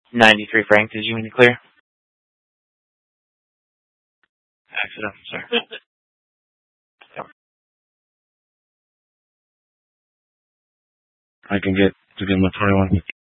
93 Frank, did you mean to clear? Accident, sir. Yep. I can get to give him a 21.